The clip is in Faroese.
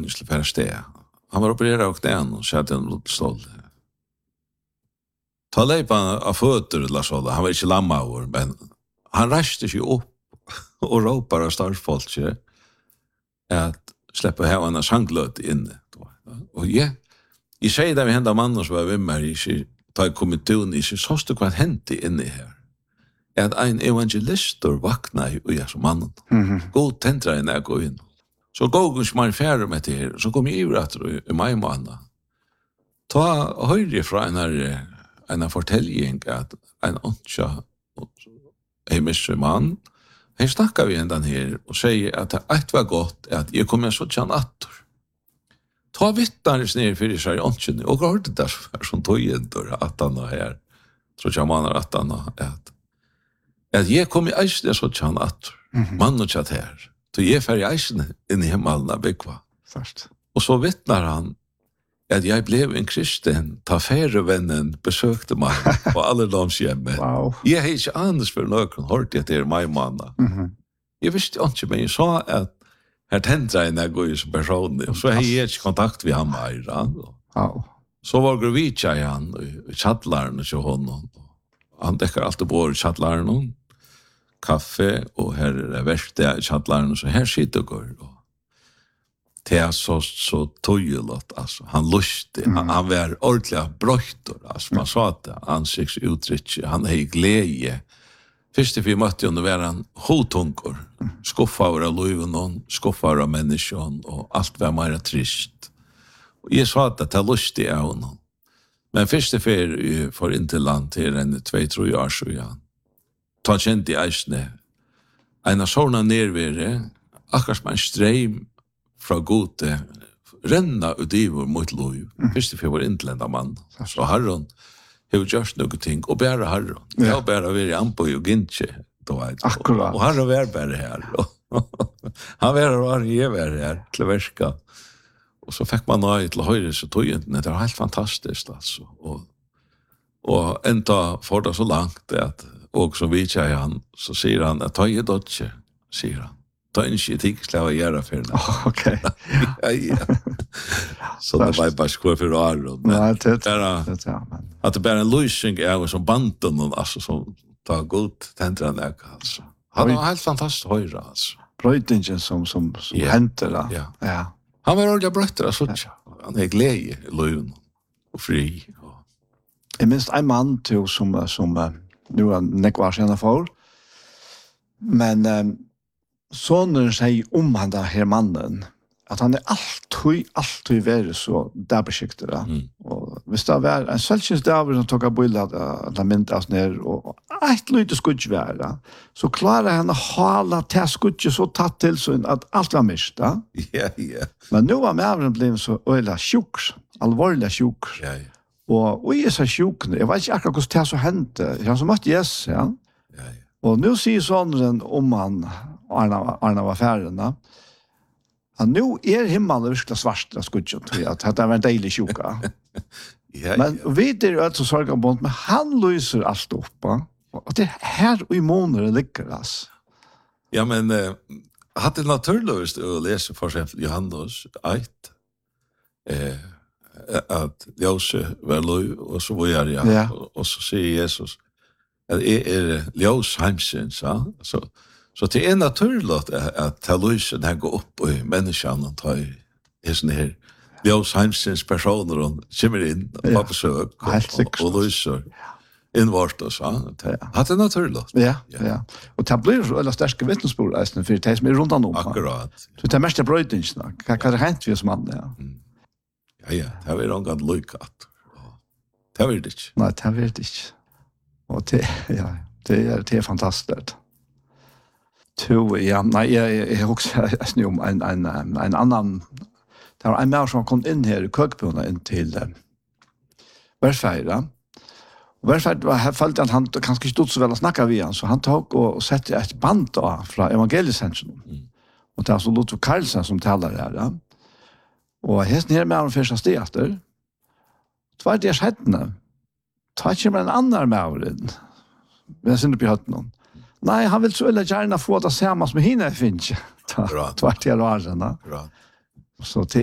inte skulle färra steg. Han var opererad av knän och satt i en rullstol. Ta leipan av fötter, Lars-Olle. Han var inte lammaur, men han reste sig upp och ropar av starfolket att släppa här en sanglöt inne. Och jag säger det vi hända mannen som var vid mig, ta i kommittun, inte sås det vad hände inne här. Att en evangelistor vaknade och jag som mannen. God tändra när jag går in. Så går jag som färre med det här. Så kom jag ur i maj månad. Ta höjre från en fortäljning att en åndsja hemmische man. Här snackar vi ändan här och säger att det var gott att jag kommer så tjän attor. Ta vittnares ner för sig åndsjön och har det där som tog in att han är här. Så jag menar att han att jag kommer i eisen så tjän attor. Man och tjat här. Så jag fär i eisen in i himmelen bekva. Först. Och så vittnar han att jag blev en kristen, ta färrevännen besökte mig på alderdomshjemmet. Wow. Jag har inte annars för någon hört det är mig manna. Jag visste inte, men jag sa att här tändra en jag går ju som person. Och så har jag inte kontakt med han mer. Wow. Så var Grovitja i han, i chattlaren och honom. Han däckar alltid på chattlaren. Kaffe, och här är det värsta i chattlaren. Så här sitter jag går. Det är så tydligt, alltså. Han lustig. Han var ordentliga bröjtor, alltså. Man sa att ansiktsuttryck, han är i glädje. Först vi mötte honom var han hotunkor. Skuffar av löven, skuffar av människan, och allt var mer trist. Och jag sa att det är lustigt av honom. Men först för inte land till en 2-3 år sedan. Ta kände i eisne. En sådana nervere, akkurat som en ström fra gode, renna ut i vår mot lov. Først for vår intlenda mann. Så Herren har gjort noen ting, og bare Herren. Jeg har bare vært i Ambo og Gintje. Akkurat. Og Herren var bare her. Han var jeg var her til å verska. Og så fikk man nøye til høyre, så tog jeg det var helt fantastisk, altså. Og enda får det så langt, at og som vi kjær han, så sier han, at ta i dødje, sier han. Ta ikke tidslæv å gjøre for det. Okej. Ja. Så det var bare skår for året. Men at det bare en løsning er som banden, altså, som tar godt tenter han ikke, altså. Han var helt fantastisk høyre, altså. Brøytingen som henter da. Ja. Han var ordentlig brøyter, altså. Han er glede i løven og fri. Jeg minst en mann til som nu er nekvar siden for, men sonen sier han da her mannen, at han alltid vært så dabesiktet. Og hvis det var en selvkjens daber som tok av bildet at han mynte oss ned, og et lite skudge være, så klarer han å hala til skudge så tatt til sånn at alt var mist. Ja. Men nu var medveren blevet så øyla sjuk, alvorlig sjuk. Ja. Og jeg er så sjukne, jeg vet ikke akkurat hvordan det så hendte. Jeg har så møtt Jesus, ja. Og nu sier sånn om han, Arna var færren, at nå er himmelen virkelig svart, at det var en deilig sjuka. Men vi er jo et så sørger på, men han lyser alt opp, og det er her og i måneder det ligger, altså. Ja, men hadde det naturligvis å lese for eksempel Johannes 8, at ljøse var lov, og så var jeg, og så sier Jesus, at jeg er ljøs heimsins, så det er naturligt at lysen her går opp i menneskene, og tar i sånne her ljøs heimsins personer, og kommer inn på besøk, og lyser innvart og så. At det er naturligt. Ja. Og det blir så sterske vittnesbord, for det som er rundt om. Akkurat. Så det er mest brøydingsene. Hva er det hent vi som mann, Ja, det har vi rångat lykat. Det har vi det ikke. Nei, det har vi det ikke. Og det er fantastisk. Jeg husker om en annan, det var en mer som kom inn her i køkbundet inn til Verfeira. Og Verfeira følte at han kanskje stod så vel å snakke ved han, så han tok og sette et band fra evangeliesensjonen. Og det er altså Luther Karlsen som taler her, Og hesten her med han første sted etter, tvær det skjettene, ta ikke med en annen med over inn, men jeg synes ikke på høtten. Nei, han vil så veldig gjerne få det samme som henne finner. Tvær det er rarene. Så